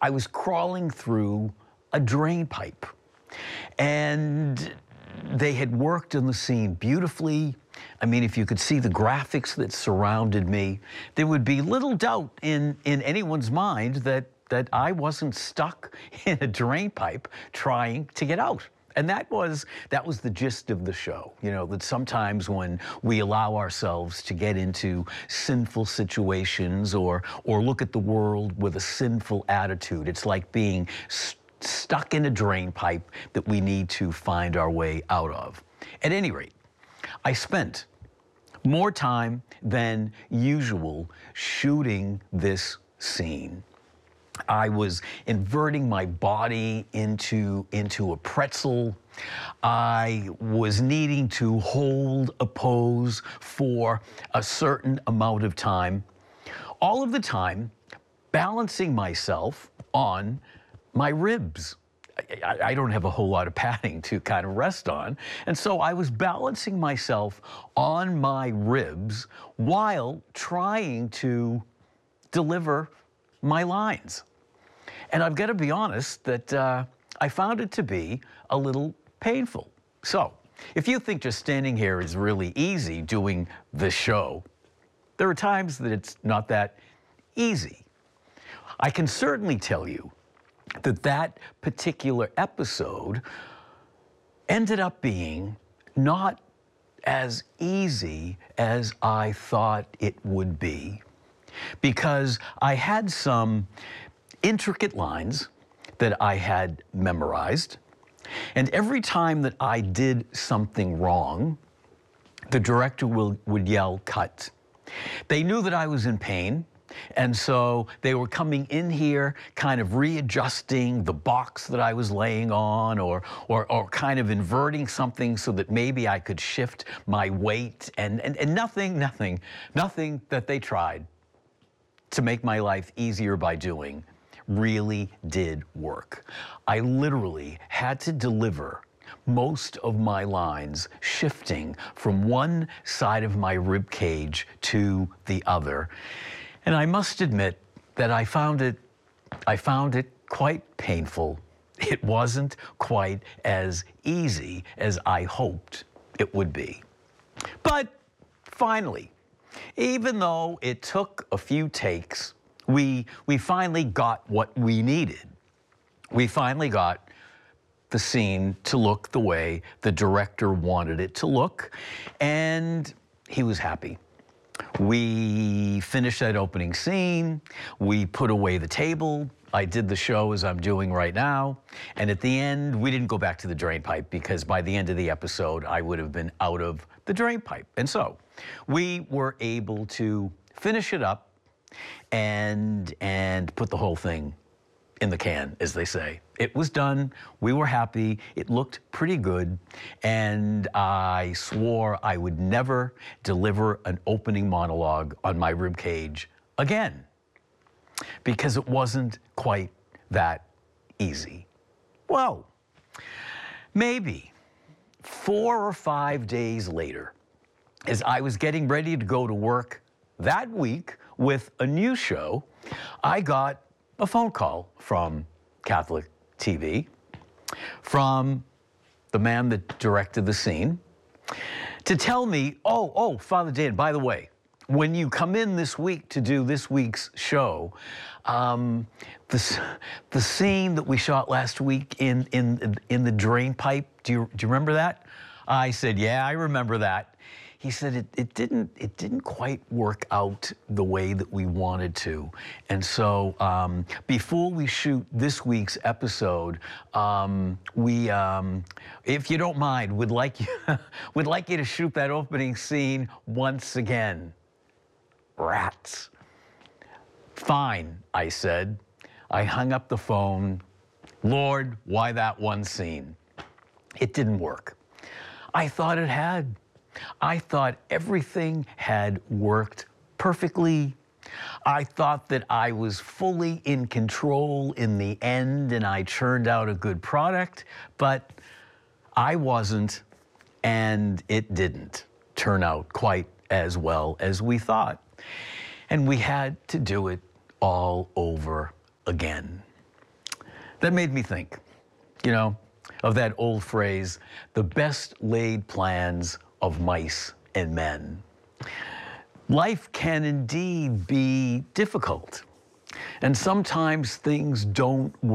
I was crawling through a drain pipe. And they had worked on the scene beautifully. I mean, if you could see the graphics that surrounded me, there would be little doubt in anyone's mind that I wasn't stuck in a drain pipe trying to get out. And that was the gist of the show, you know, that sometimes when we allow ourselves to get into sinful situations or look at the world with a sinful attitude, it's like being stuck in a drain pipe that we need to find our way out of. At any rate, I spent more time than usual shooting this scene. I was inverting my body into a pretzel. I was needing to hold a pose for a certain amount of time, all of the time balancing myself on my ribs. I don't have a whole lot of padding to kind of rest on. And so I was balancing myself on my ribs while trying to deliver my lines. And I've got to be honest that I found it to be a little painful. So if you think just standing here is really easy doing this show, there are times that it's not that easy. I can certainly tell you that particular episode ended up being not as easy as I thought it would be, because I had some intricate lines that I had memorized, and every time that I did something wrong, the director would yell, "Cut." They knew that I was in pain, and so they were coming in here kind of readjusting the box that I was laying on or kind of inverting something so that maybe I could shift my weight, and nothing that they tried to make my life easier by doing really did work. I literally had to deliver most of my lines shifting from one side of my rib cage to the other. And I must admit that I found it quite painful. It wasn't quite as easy as I hoped it would be. But finally, even though it took a few takes, we finally got what we needed. We finally got the scene to look the way the director wanted it to look, and he was happy. We finished that opening scene, we put away the table, I did the show as I'm doing right now, and at the end, we didn't go back to the drain pipe because by the end of the episode, I would have been out of the drain pipe. And so, we were able to finish it up and put the whole thing in the can, as they say. It was done, we were happy, it looked pretty good, and I swore I would never deliver an opening monologue on my ribcage again, because it wasn't quite that easy. Well, maybe 4 or 5 days later, as I was getting ready to go to work that week with a new show, I got a phone call from Catholic TV, from the man that directed the scene, to tell me, oh, Father Dan, by the way, when you come in this week to do this week's show, the scene that we shot last week in the drain pipe, do you remember that? I said, yeah, I remember that. He said it didn't quite work out the way that we wanted to, and so before we shoot this week's episode, we, if you don't mind, would like you to shoot that opening scene once again. Rats. Fine, I said. I hung up the phone. Lord, why that one scene? It didn't work. I thought it had. I thought everything had worked perfectly. I thought that I was fully in control in the end and I churned out a good product, but I wasn't, and it didn't turn out quite as well as we thought. And we had to do it all over again. That made me think, you know, of that old phrase, the best laid plans of mice and men. Life can indeed be difficult, and sometimes things don't